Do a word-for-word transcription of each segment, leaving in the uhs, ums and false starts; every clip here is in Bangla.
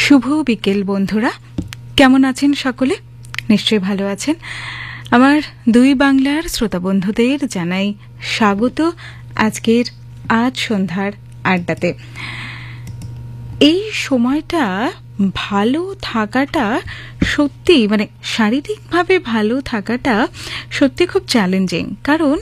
শুভ বিকেল বন্ধুরা, কেমন আছেন সকলে? নিশ্চয়ই ভালো আছেন। আমার দুই বাংলার শ্রোতা বন্ধুদের জানাই স্বাগত আজকের আজ সন্ধ্যার আড্ডাতে। এই সময়টা ভালো থাকাটা সত্যি, মানে শারীরিকভাবে ভালো থাকাটা সত্যি খুব চ্যালেঞ্জিং। কারণ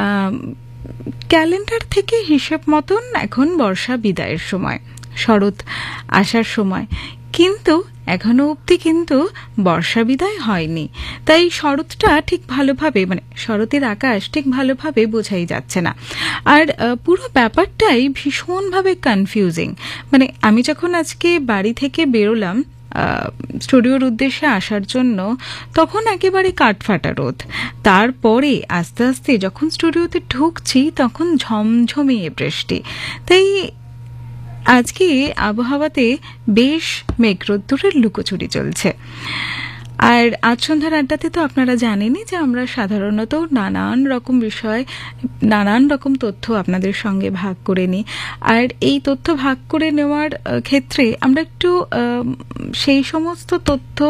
ক্যালেন্ডার থেকে হিসেব মতন এখন বর্ষা বিদায়ের সময়, শরৎ আসার সময়, কিন্তু এখনো অবধি কিন্তু বর্ষা বিদায় হয়নি। তাই শরৎটা ঠিক ভালোভাবে, মানে শরতের আকাশ ঠিক ভালোভাবে বোঝাই যাচ্ছে না। আর পুরো ব্যাপারটাই ভীষণভাবে কনফিউজিং। মানে আমি যখন আজকে বাড়ি থেকে বেরোলাম স্টুডিওর উদ্দেশ্যে আসার জন্য, তখন একেবারে কাঠফাটা রোদ। তারপরে আস্তে আস্তে যখন স্টুডিওতে ঢুকছি তখন ঝমঝমিয়ে বৃষ্টি। তাই আজকে আবহাওয়াতে বেশ মেঘরোদ্দুরের লুকোচুরি চলছে। আর আজ সন্ধ্যার আড্ডাতে তো আপনারা জানেনই যে আমরা সাধারণত নানান রকম বিষয়, নানান রকম তথ্য আপনাদের সঙ্গে ভাগ করে নিই। আর এই তথ্য ভাগ করে নেওয়ার ক্ষেত্রে আমরা একটু সেই সমস্ত তথ্য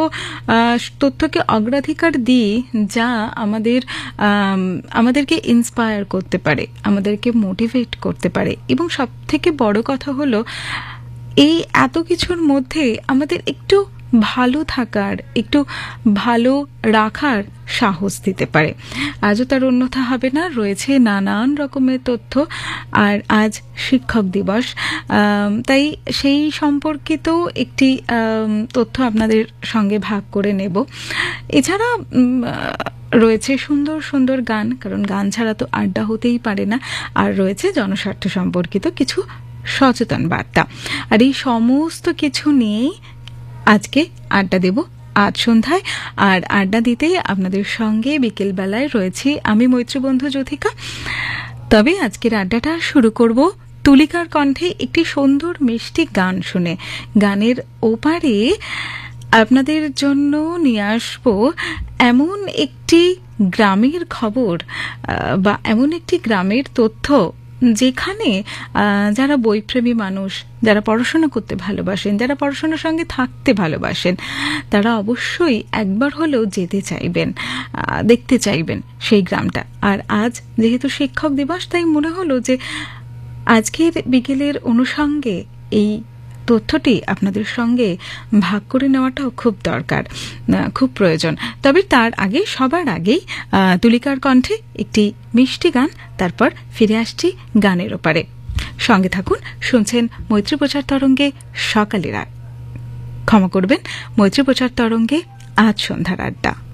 তথ্যকে অগ্রাধিকার দিই যা আমাদের আমাদেরকে ইন্সপায়ার করতে পারে, আমাদেরকে মোটিভেট করতে পারে। এবং সব থেকে বড় কথা হলো, এই এত কিছুর মধ্যে আমাদের একটু ভালো থাকার, একটু ভালো রাখার সাহস দিতে পারে। আজও তার অন্যথা হবে না, রয়েছে নানান রকমের তথ্য। আর আজ শিক্ষক দিবস, তাই সেই সম্পর্কিত একটি তথ্য আপনাদের সঙ্গে ভাগ করে নেব। এছাড়া রয়েছে সুন্দর সুন্দর গান, কারণ গান ছাড়া তো আড্ডা হতেই পারে না। আর রয়েছে জনস্বার্থ সম্পর্কিত কিছু সচেতন বার্তা। আর এই সমস্ত কিছু নিয়েই আজকে আড্ডা দেব আজ সন্ধ্যায়। আর আড্ডা দিতেই আপনাদের সঙ্গে বিকেলবেলায় রয়েছি আমি মৈত্রীবন্ধু জ্যোতিকা। তবে আজকের আড্ডাটা শুরু করব তুলিকার কণ্ঠে একটি সুন্দর মিষ্টি গান শুনে। গানের ওপারে আপনাদের জন্য নিয়ে আসবো এমন একটি গ্রামের খবর বা এমন একটি গ্রামের তথ্য, যেখানে যারা বইপ্রেমী মানুষ, যারা পড়াশোনা করতে ভালোবাসেন, যারা পড়াশোনার সঙ্গে থাকতে ভালোবাসেন, তারা অবশ্যই একবার হলেও যেতে চাইবেন, দেখতে চাইবেন সেই গ্রামটা। আর আজ যেহেতু শিক্ষক দিবস, তাই মনে হলো যে আজকের বিকেলের অনুষঙ্গে এই তথ্যটি আপনাদের সঙ্গে ভাগ করে নেওয়াটাও খুব দরকার, খুব প্রয়োজন। তবে তার আগে, সবার আগেই তুলিকার কণ্ঠে একটি মিষ্টি গান, তারপর ফিরে আসছি গানের ওপারে। সঙ্গে থাকুন, শুনছেন মৈত্রী প্রচার তরঙ্গে সকালের আড্ডা। ক্ষমা করবেন, মৈত্রী প্রচার তরঙ্গে আজ সন্ধ্যার আড্ডা।